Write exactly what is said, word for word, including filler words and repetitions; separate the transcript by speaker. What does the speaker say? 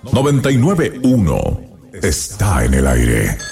Speaker 1: noventa y nueve punto uno está en el aire.